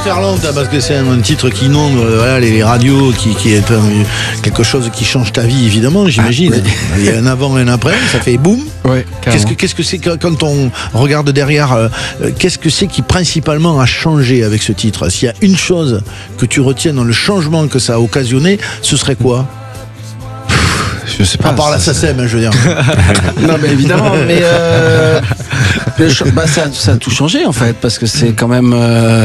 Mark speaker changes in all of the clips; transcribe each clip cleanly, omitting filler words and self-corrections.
Speaker 1: faire long, parce que c'est un titre qui inonde voilà, les radios, qui est quelque chose qui change ta vie, évidemment, j'imagine. Il y a un avant et un après, ça fait boum.
Speaker 2: Ouais,
Speaker 1: qu'est-ce que c'est quand on regarde derrière, qu'est-ce que c'est qui principalement a changé avec ce titre? S'il y a une chose que tu retiens dans le changement que ça a occasionné, ce serait quoi?
Speaker 2: Je sais pas.
Speaker 1: À part la SACEM, je veux dire.
Speaker 2: Non, mais évidemment, mais ça a tout changé en fait, parce que c'est quand même.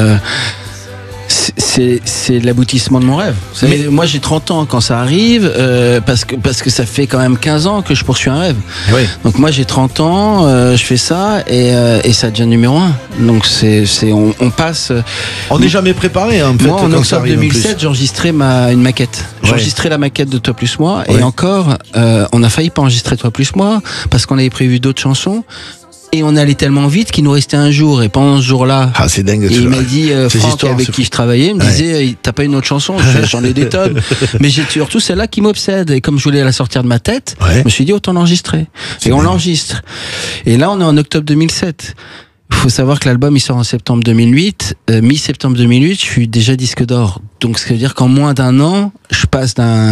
Speaker 2: C'est l'aboutissement de mon rêve. Mais moi j'ai 30 ans quand ça arrive, parce que ça fait quand même 15 ans que je poursuis un rêve.
Speaker 1: Oui.
Speaker 2: Donc moi j'ai 30 ans, je fais ça et ça devient numéro 1. Donc on passe.
Speaker 1: On n'est jamais préparé en fait.
Speaker 2: Moi en
Speaker 1: quand ça
Speaker 2: octobre
Speaker 1: arrive,
Speaker 2: 2007 j'enregistrais une maquette. J'enregistrais la maquette de Toi plus moi et encore on a failli pas enregistrer Toi plus moi parce qu'on avait prévu d'autres chansons. Et on allait tellement vite qu'il nous restait un jour. Et pendant ce jour-là,
Speaker 1: c'est dingue,
Speaker 2: et il m'a dit, Franck avec qui je travaillais, me disait, t'as pas une autre chanson? J'en ai des tonnes. Mais j'ai surtout celle-là qui m'obsède. Et comme je voulais la sortir de ma tête, je me suis dit, autant l'enregistrer. Et on l'enregistre. Et là, on est en octobre 2007. Il faut savoir que l'album il sort en septembre 2008. Mi-septembre 2008, je suis déjà disque d'or. Donc, ce qui veut dire qu'en moins d'un an, je passe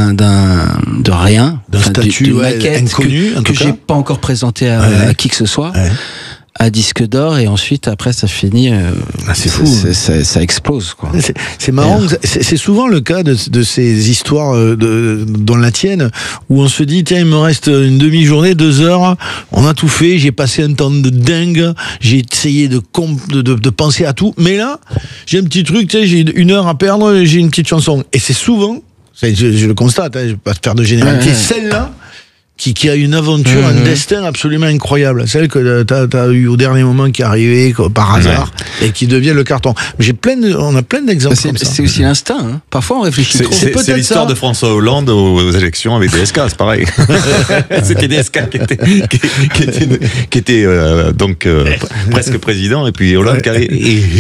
Speaker 2: de rien,
Speaker 1: d'un statut
Speaker 2: d'une maquette
Speaker 1: inconnu,
Speaker 2: que j'ai pas encore présenté à qui que ce soit, à disque d'or, et ensuite après ça finit.
Speaker 1: C'est fou.
Speaker 2: Ça explose quoi.
Speaker 1: C'est marrant. C'est souvent le cas de ces histoires dont la tienne, où on se dit tiens il me reste une demi-journée, 2 heures, on a tout fait, j'ai passé un temps de dingue, j'ai essayé de penser à tout, mais là j'ai un petit truc, tu sais, j'ai 1 heure à perdre, j'ai une petite chanson, et c'est souvent, je le constate, je vais pas faire de généralité, celle-là qui a une aventure, un destin absolument incroyable. Celle que t'as eu au dernier moment qui est arrivée par hasard et qui devient le carton. On a plein d'exemples comme ça.
Speaker 2: C'est aussi l'instinct. Hein. Parfois on réfléchit trop.
Speaker 3: C'est l'histoire de François Hollande aux élections avec DSK, c'est pareil. C'était DSK qui était donc presque président et puis Hollande qui arrive.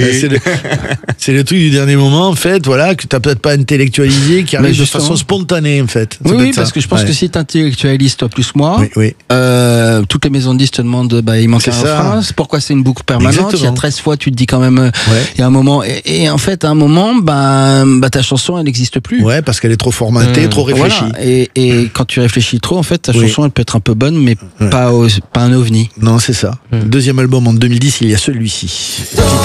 Speaker 1: C'est le truc du dernier moment en fait, voilà, que t'as peut-être pas intellectualisé, qui arrive de façon spontanée en fait.
Speaker 2: Oui, parce que je pense que si t'intellectualises Toi plus moi, toutes les maisons de disques te demandent il manque un refrain, pourquoi c'est une boucle permanente. Exactement. Il y a 13 fois tu te dis quand même il y a un moment et en fait à un moment ta chanson elle n'existe plus.
Speaker 1: Ouais, parce qu'elle est trop formatée, trop réfléchie.
Speaker 2: Voilà. Et quand tu réfléchis trop en fait ta chanson elle peut être un peu bonne mais pas un ovni.
Speaker 1: Non, c'est ça. Deuxième album en 2010, il y a celui-ci.